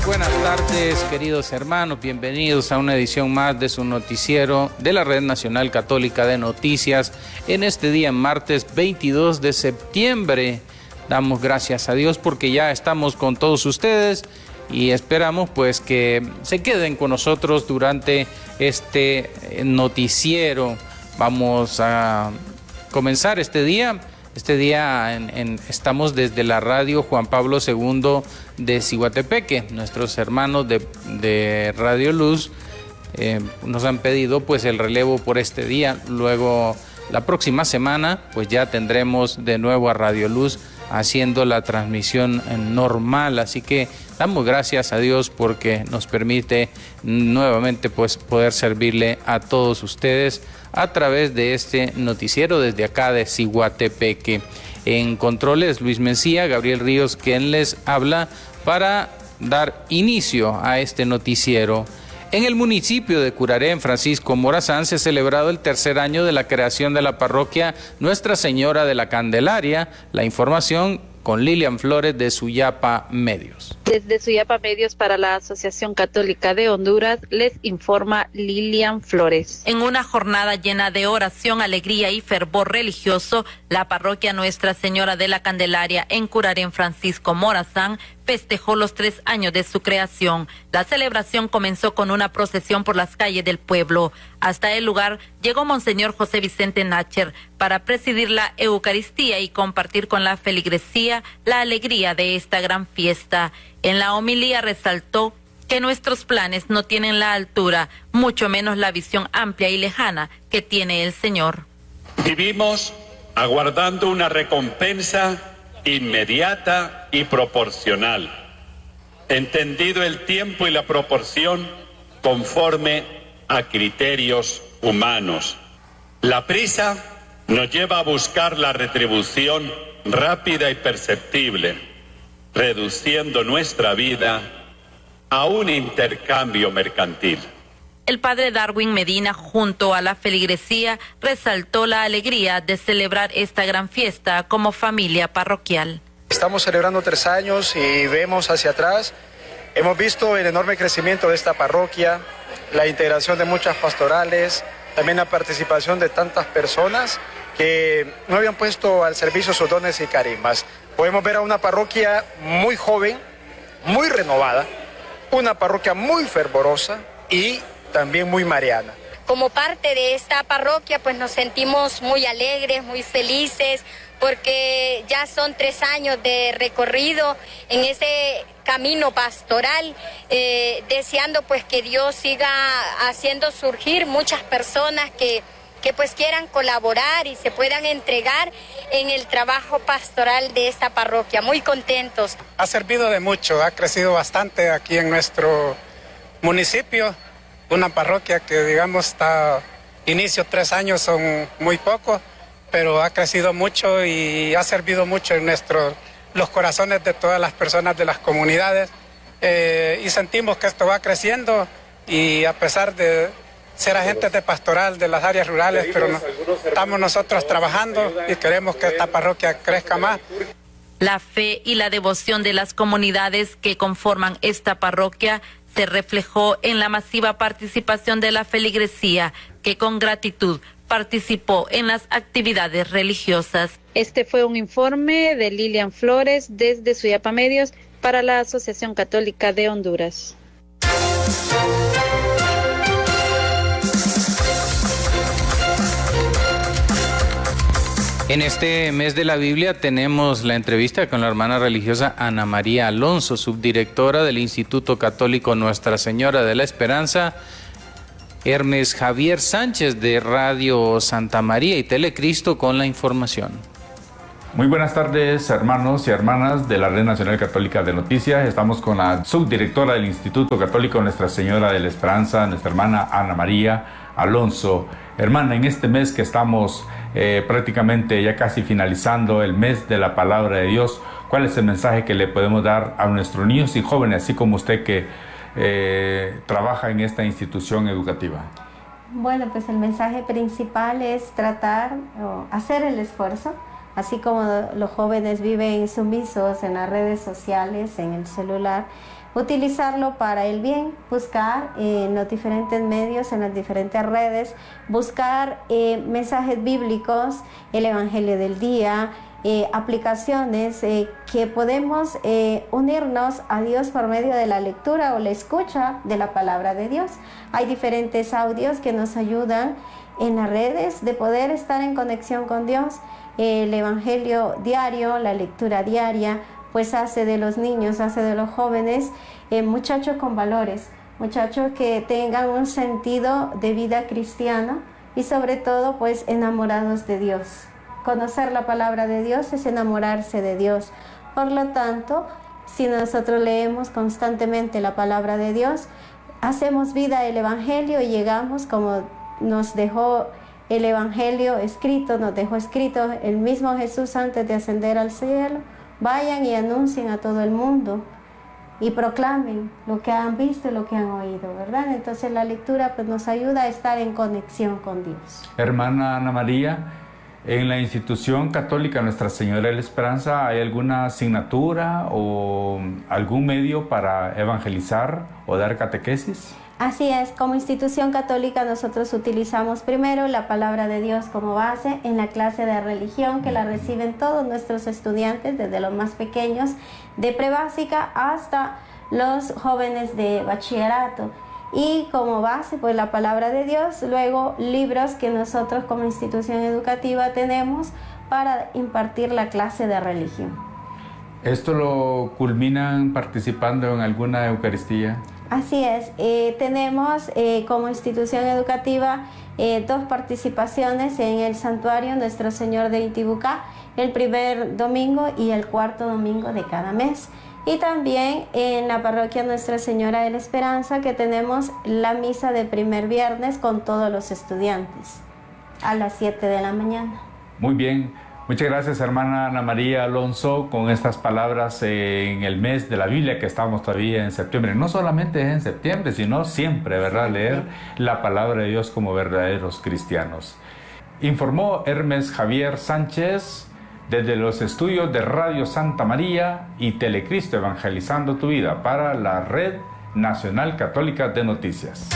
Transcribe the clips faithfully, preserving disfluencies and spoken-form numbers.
Buenas tardes, queridos hermanos, bienvenidos a una edición más de su noticiero de la Red Nacional Católica de Noticias. En este día, martes veintidós de septiembre, damos gracias a Dios porque ya estamos con todos ustedes y esperamos pues que se queden con nosotros durante este noticiero. Vamos a comenzar este día. Este día en, en, estamos desde la radio Juan Pablo segundo de Ciguatepeque. Nuestros hermanos de, de Radio Luz eh, nos han pedido pues el relevo por este día. Luego la próxima semana pues ya tendremos de nuevo a Radio Luz haciendo la transmisión normal. Así que damos gracias a Dios porque nos permite nuevamente pues poder servirle a todos ustedes a través de este noticiero desde acá de Ciguatepeque. En controles, Luis Mencía, Gabriel Ríos, quien les habla para dar inicio a este noticiero. En el municipio de Curaré, en Francisco Morazán, se ha celebrado el tercer año de la creación de la parroquia Nuestra Señora de la Candelaria. La información con Lilian Flores de Suyapa Medios. Desde Suyapa Medios para la Asociación Católica de Honduras les informa Lilian Flores. En una jornada llena de oración, alegría y fervor religioso, la parroquia Nuestra Señora de la Candelaria en Curaré, en Francisco Morazán, festejó los tres años de su creación. La celebración comenzó con una procesión por las calles del pueblo. Hasta el lugar llegó Monseñor José Vicente Nacher para presidir la Eucaristía y compartir con la feligresía la alegría de esta gran fiesta. En la homilía resaltó que nuestros planes no tienen la altura, mucho menos la visión amplia y lejana que tiene el Señor. Vivimos aguardando una recompensa inmediata y proporcional, entendido el tiempo y la proporción conforme a criterios humanos. La prisa nos lleva a buscar la retribución rápida y perceptible, reduciendo nuestra vida a un intercambio mercantil. El padre Darwin Medina, junto a la feligresía, resaltó la alegría de celebrar esta gran fiesta como familia parroquial. Estamos celebrando tres años y vemos hacia atrás. Hemos visto el enorme crecimiento de esta parroquia, la integración de muchas pastorales, también la participación de tantas personas que no habían puesto al servicio sus dones y carismas. Podemos ver a una parroquia muy joven, muy renovada, una parroquia muy fervorosa y también muy mariana. Como parte de esta parroquia, pues nos sentimos muy alegres, muy felices, porque ya son tres años de recorrido en ese camino pastoral, eh, deseando pues que Dios siga haciendo surgir muchas personas que, que pues quieran colaborar y se puedan entregar en el trabajo pastoral de esta parroquia. Muy contentos. Ha servido de mucho, ha crecido bastante aquí en nuestro municipio. Una parroquia que, digamos, está inicio tres años, son muy pocos, pero ha crecido mucho y ha servido mucho en nuestro, los corazones de todas las personas de las comunidades. Eh, y sentimos que esto va creciendo y a pesar de ser agentes de pastoral de las áreas rurales, pero no, estamos nosotros trabajando y queremos que esta parroquia crezca más. La fe y la devoción de las comunidades que conforman esta parroquia se reflejó en la masiva participación de la feligresía, que con gratitud participó en las actividades religiosas. Este fue un informe de Lilian Flores desde Suyapa Medios para la Asociación Católica de Honduras. En este mes de la Biblia tenemos la entrevista con la hermana religiosa Ana María Alonso, subdirectora del Instituto Católico Nuestra Señora de la Esperanza, Hermes Javier Sánchez de Radio Santa María y Telecristo con la información. Muy buenas tardes, hermanos y hermanas de la Red Nacional Católica de Noticias. Estamos con la subdirectora del Instituto Católico Nuestra Señora de la Esperanza, nuestra hermana Ana María Alonso. Hermana, en este mes que estamos eh, prácticamente ya casi finalizando el mes de la Palabra de Dios, ¿cuál es el mensaje que le podemos dar a nuestros niños y jóvenes, así como usted que eh, trabaja en esta institución educativa? Bueno, pues el mensaje principal es tratar o hacer el esfuerzo, así como los jóvenes viven sumisos en las redes sociales, en el celular, utilizarlo para el bien, buscar eh, en los diferentes medios, en las diferentes redes, buscar eh, mensajes bíblicos, el Evangelio del día, eh, aplicaciones eh, que podemos eh, unirnos a Dios por medio de la lectura o la escucha de la palabra de Dios. Hay diferentes audios que nos ayudan en las redes de poder estar en conexión con Dios. El Evangelio diario, la lectura diaria, pues hace de los niños, hace de los jóvenes eh, muchachos con valores, muchachos que tengan un sentido de vida cristiana y sobre todo pues enamorados de Dios. Conocer la palabra de Dios es enamorarse de Dios. Por lo tanto, si nosotros leemos constantemente la palabra de Dios, hacemos vida el Evangelio y llegamos como nos dejó el Evangelio escrito, nos dejó escrito el mismo Jesús antes de ascender al cielo. Vayan y anuncien a todo el mundo y proclamen lo que han visto y lo que han oído, ¿verdad? Entonces la lectura pues, nos ayuda a estar en conexión con Dios. Hermana Ana María, en la institución católica Nuestra Señora de la Esperanza, ¿hay alguna asignatura o algún medio para evangelizar o dar catequesis? Así es, como institución católica nosotros utilizamos primero la palabra de Dios como base en la clase de religión que la reciben todos nuestros estudiantes, desde los más pequeños de prebásica hasta los jóvenes de bachillerato. Y como base, pues la palabra de Dios, luego libros que nosotros como institución educativa tenemos para impartir la clase de religión. ¿Esto lo culminan participando en alguna Eucaristía? Así es, eh, tenemos eh, como institución educativa eh, dos participaciones en el santuario Nuestro Señor de Intibucá, el primer domingo y el cuarto domingo de cada mes. Y también en la parroquia Nuestra Señora de la Esperanza, que tenemos la misa de primer viernes con todos los estudiantes a las siete de la mañana. Muy bien. Muchas gracias, hermana Ana María Alonso, con estas palabras en el mes de la Biblia, que estamos todavía en septiembre. No solamente es en septiembre, sino siempre, ¿verdad? Leer la palabra de Dios como verdaderos cristianos. Informó Hermes Javier Sánchez desde los estudios de Radio Santa María y Telecristo Evangelizando tu Vida para la Red Nacional Católica de Noticias.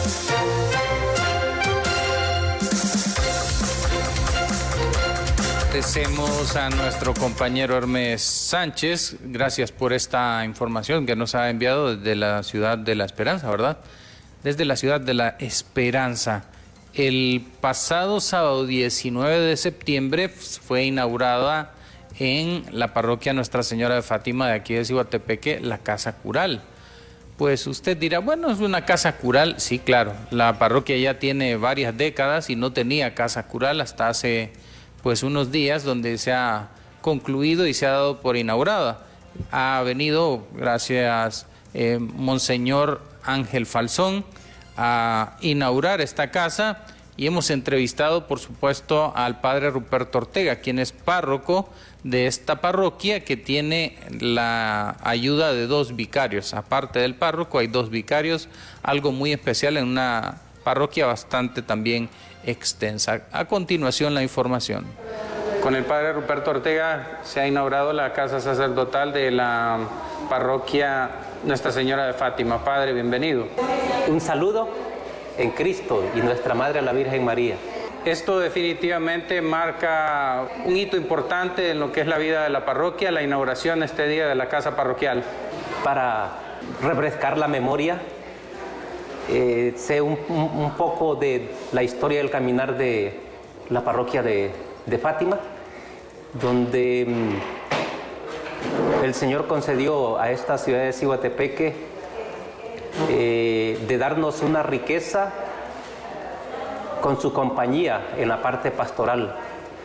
Agradecemos a nuestro compañero Hermes Sánchez, gracias por esta información que nos ha enviado desde la ciudad de la Esperanza, ¿verdad? Desde la ciudad de la Esperanza. El pasado sábado diecinueve de septiembre fue inaugurada en la parroquia Nuestra Señora de Fátima de aquí de Ciguatepeque la Casa Cural. Pues usted dirá, bueno, es una casa cural. Sí, claro, la parroquia ya tiene varias décadas y no tenía casa cural hasta hace pues unos días, donde se ha concluido y se ha dado por inaugurada. Ha venido, gracias, eh, Monseñor Ángel Falzón a inaugurar esta casa y hemos entrevistado, por supuesto, al padre Ruperto Ortega, quien es párroco de esta parroquia, que tiene la ayuda de dos vicarios. Aparte del párroco, hay dos vicarios, algo muy especial en una parroquia bastante también extensa. A continuación, la información. Con el padre Ruperto Ortega se ha inaugurado la casa sacerdotal de la parroquia Nuestra Señora de Fátima. Padre, bienvenido. Un saludo en Cristo y nuestra Madre la Virgen María. Esto definitivamente marca un hito importante en lo que es la vida de la parroquia, la inauguración este día de la casa parroquial. Para refrescar la memoria, eh, sé un, un, un poco de la historia del caminar de la parroquia de, de Fátima, donde mmm, el Señor concedió a esta ciudad de Ciguatepeque eh, de darnos una riqueza con su compañía en la parte pastoral,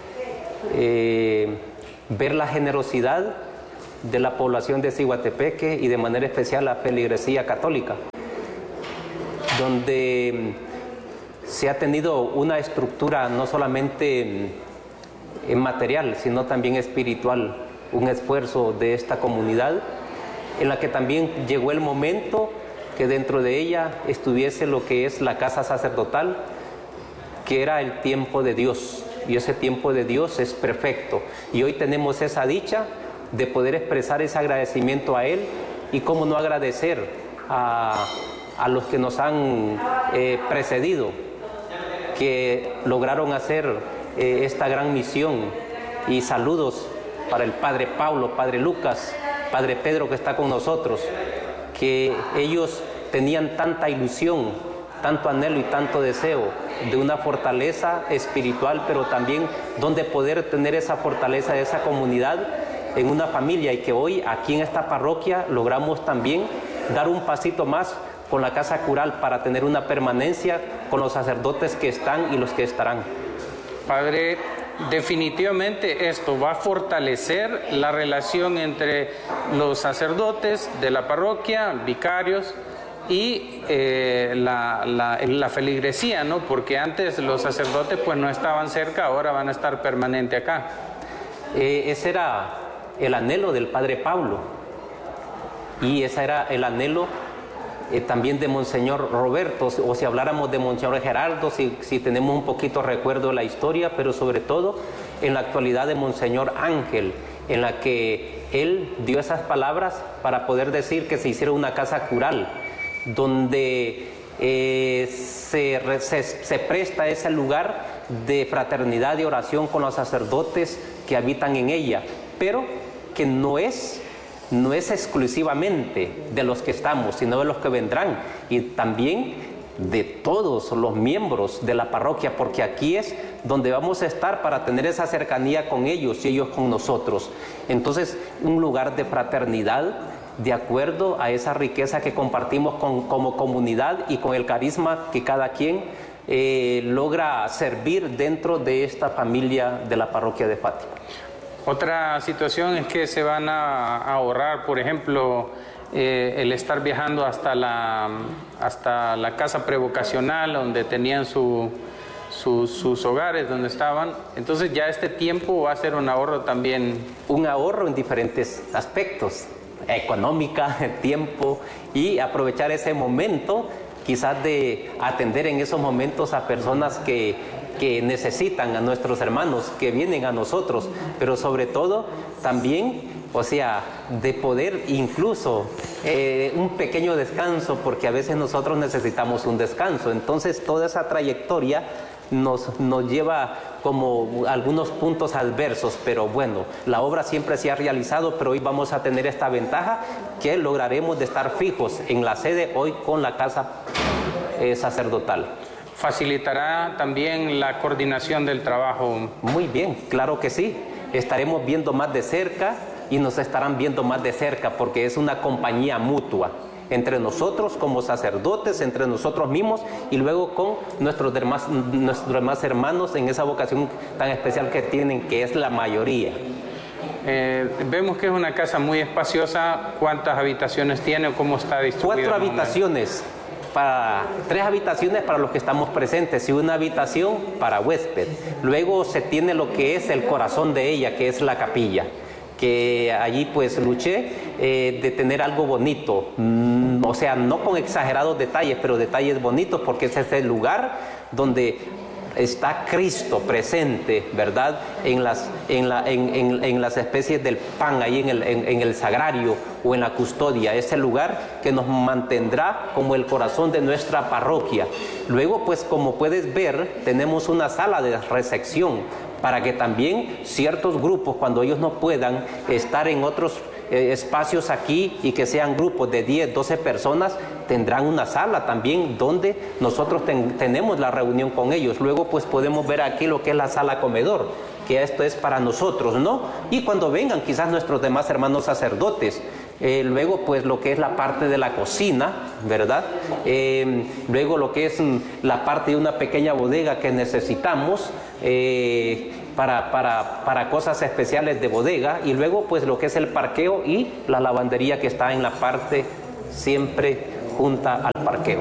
eh, ver la generosidad de la población de Ciguatepeque y de manera especial la feligresía católica, donde se ha tenido una estructura no solamente en material, sino también espiritual, un esfuerzo de esta comunidad en la que también llegó el momento que dentro de ella estuviese lo que es la casa sacerdotal, que era el tiempo de Dios, y ese tiempo de Dios es perfecto, y hoy tenemos esa dicha de poder expresar ese agradecimiento a Él y cómo no agradecer a, a los que nos han eh, precedido, que lograron hacer eh, esta gran misión. Y saludos para el Padre Pablo, Padre Lucas, Padre Pedro que está con nosotros, que ellos tenían tanta ilusión, tanto anhelo y tanto deseo de una fortaleza espiritual, pero también donde poder tener esa fortaleza de esa comunidad en una familia, y que hoy aquí en esta parroquia logramos también dar un pasito más con la casa cural para tener una permanencia con los sacerdotes que están y los que estarán. Padre, definitivamente esto va a fortalecer la relación entre los sacerdotes de la parroquia, vicarios y eh, la, la, la feligresía, ¿no? Porque antes los sacerdotes pues no estaban cerca, ahora van a estar permanente acá. Eh, ese era el anhelo del Padre Pablo, y ese era el anhelo eh, también de Monseñor Roberto, o si habláramos de Monseñor Gerardo, si, si tenemos un poquito recuerdo de la historia, pero sobre todo en la actualidad de Monseñor Ángel, en la que él dio esas palabras para poder decir que se hiciera una casa cural, donde eh, se, se, se presta ese lugar de fraternidad y oración con los sacerdotes que habitan en ella, pero que no es, no es exclusivamente de los que estamos, sino de los que vendrán, y también de todos los miembros de la parroquia, porque aquí es donde vamos a estar para tener esa cercanía con ellos y ellos con nosotros. Entonces, un lugar de fraternidad, de acuerdo a esa riqueza que compartimos con, como comunidad, y con el carisma que cada quien eh, logra servir dentro de esta familia de la parroquia de Fátima. Otra situación es que se van a ahorrar, por ejemplo, eh, el estar viajando hasta la, hasta la casa prevocacional donde tenían su, su, sus hogares, donde estaban. Entonces ya este tiempo va a ser un ahorro también. Un ahorro en diferentes aspectos, económica, tiempo, y aprovechar ese momento, quizás de atender en esos momentos a personas que, que necesitan, a nuestros hermanos que vienen a nosotros, pero sobre todo también, o sea, de poder incluso eh, un pequeño descanso, porque a veces nosotros necesitamos un descanso. Entonces toda esa trayectoria Nos, nos lleva como algunos puntos adversos, pero bueno, la obra siempre se ha realizado, pero hoy vamos a tener esta ventaja que lograremos de estar fijos en la sede hoy con la casa eh, sacerdotal. ¿Facilitará también la coordinación del trabajo? Muy bien, claro que sí. Estaremos viendo más de cerca y nos estarán viendo más de cerca, porque es una compañía mutua entre nosotros como sacerdotes, entre nosotros mismos, y luego con nuestros demás, nuestros demás hermanos en esa vocación tan especial que tienen, que es la mayoría. Eh, vemos que es una casa muy espaciosa. ¿Cuántas habitaciones tiene o cómo está distribuida? Cuatro habitaciones, para, tres habitaciones para los que estamos presentes y una habitación para huésped. Luego se tiene lo que es el corazón de ella, que es la capilla, que allí pues luché eh, de tener algo bonito, mm, o sea, no con exagerados detalles, pero detalles bonitos, porque ese es el lugar donde está Cristo presente, ¿verdad? En las, en la, en, en, en las especies del pan, ahí en el, en, en el sagrario o en la custodia, ese lugar que nos mantendrá como el corazón de nuestra parroquia. Luego, pues como puedes ver, tenemos una sala de recepción, para que también ciertos grupos, cuando ellos no puedan estar en otros eh, espacios aquí, y que sean grupos de diez, doce personas, tendrán una sala también donde nosotros ten, tenemos la reunión con ellos. Luego pues podemos ver aquí lo que es la sala comedor, que esto es para nosotros, ¿no? Y cuando vengan quizás nuestros demás hermanos sacerdotes, Eh, luego pues lo que es la parte de la cocina, ¿verdad? Eh, luego lo que es mm, la parte de una pequeña bodega que necesitamos eh, para, para, para cosas especiales de bodega, y luego pues lo que es el parqueo y la lavandería que está en la parte siempre junta al parqueo.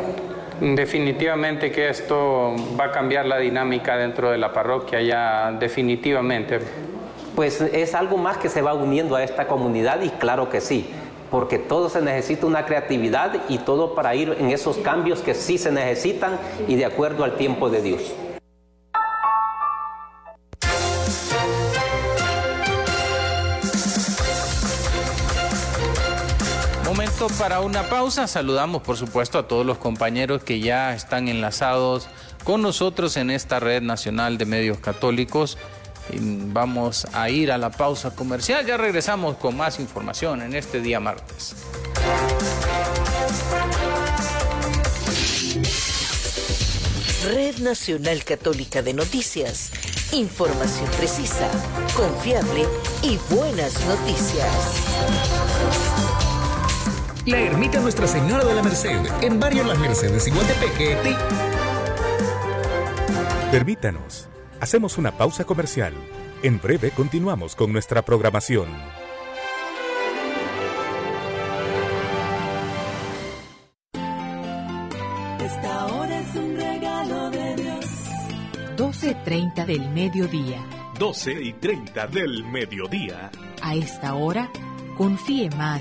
Definitivamente que esto va a cambiar la dinámica dentro de la parroquia, ya definitivamente. Pues es algo más que se va uniendo a esta comunidad, y claro que sí, porque todo se necesita una creatividad y todo para ir en esos cambios que sí se necesitan y de acuerdo al tiempo de Dios. momento para una pausa. Saludamos, por supuesto, a todos los compañeros que ya están enlazados con nosotros en esta red nacional de medios católicos. Vamos a ir a la pausa comercial. Ya regresamos con más información en este día martes. Red Nacional Católica de Noticias. Información precisa, confiable y buenas noticias. La Ermita Nuestra Señora de la Merced, en Barrio Las Mercedes y Guatepeque. Te... Permítanos, hacemos una pausa comercial. En breve continuamos con nuestra programación. Esta hora es un regalo de Dios. doce y treinta del mediodía. doce y treinta del mediodía. A esta hora, confíe más